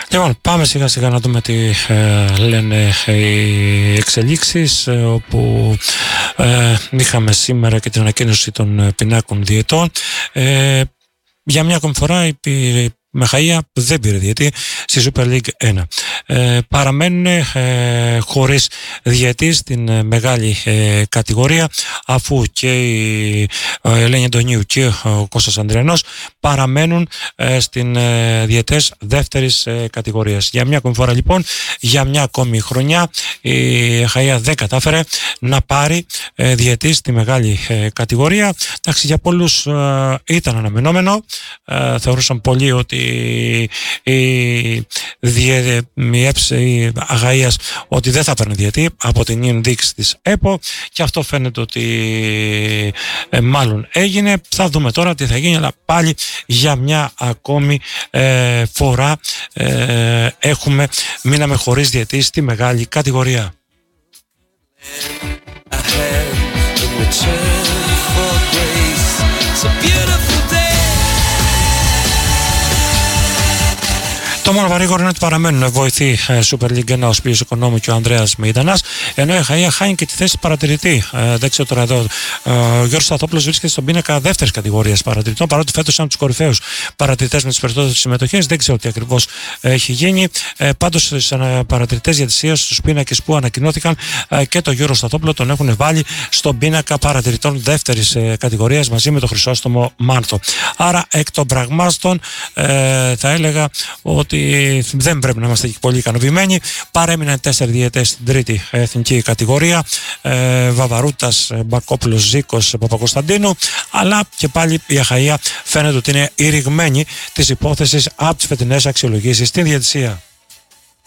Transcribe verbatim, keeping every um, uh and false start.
Λοιπόν, πάμε σιγά σιγά να δούμε τι ε, λένε οι εξελίξεις, ε, όπου ε, είχαμε σήμερα και την ανακοίνωση των πινάκων διαιτών. Ε, για μια ακόμη φορά η Μεχαΐα δεν πήρε διαιτή στη Super League ένα. Ε, παραμένουν ε, χωρίς διαιτή στην ε, μεγάλη ε, κατηγορία, αφού και η ε, Ελένη Αντωνίου και ο Κώστας Ανδριανός παραμένουν ε, στην ε, διαιτές δεύτερης ε, κατηγορίας. Για μια ακόμη φορά λοιπόν, για μια ακόμη χρονιά η Μεχαΐα δεν κατάφερε να πάρει ε, διαιτή στη μεγάλη ε, κατηγορία. Εντάξει, για πολλούς ε, ήταν αναμενόμενο, ε, θεωρούσαν πολλοί ότι η, η, η Αγαΐας ότι δεν θα παίρνει διαιτή από την ενδείξη της ΕΠΟ, και αυτό φαίνεται ότι ε, μάλλον έγινε. Θα δούμε τώρα τι θα γίνει, αλλά πάλι για μια ακόμη ε, φορά ε, έχουμε, μείναμε χωρίς διαιτή στη μεγάλη κατηγορία. Το μόνο παρήγορο είναι ότι παραμένουν βοηθοί Super League ένα ο Σπύρος Οικονόμου και ο Ανδρέας Μεϊντανάς, ενώ η Μεχαΐα χάνει και τη θέση παρατηρητή. Ε, δεν ξέρω τώρα εδώ. Ε, ο Γιώργος Σταθόπουλος βρίσκεται στον πίνακα δεύτερης κατηγορίας παρατηρητών, παρότι φέτος ήταν από τους κορυφαίους παρατηρητές με τις περισσότερες συμμετοχές. Δεν ξέρω τι ακριβώς έχει γίνει. Ε, πάντως στους παρατηρητές διαιτησίας, στους πίνακες που ανακοινώθηκαν, ε, και τον Γιώργο Σταθόπουλο τον έχουν βάλει στον πίνακα παρατηρητών δεύτερης ε, κατηγορίας μαζί με τον Χρυσόστομο Μάνθο. Άρα εκ των πραγμάτων ε, θα έλεγα ότι δεν πρέπει να είμαστε πολύ ικανοποιημένοι. Παρέμειναν τέσσερις διαιτές στην τρίτη εθνική κατηγορία, ε, Βαβαρούτας, Μπακόπουλος, Ζήκος, Παπακοσταντίνου, αλλά και πάλι η Μεχαΐα φαίνεται ότι είναι ηριγμένη της υπόθεσης από τις φετινές αξιολογήσεις στην διαιτησία.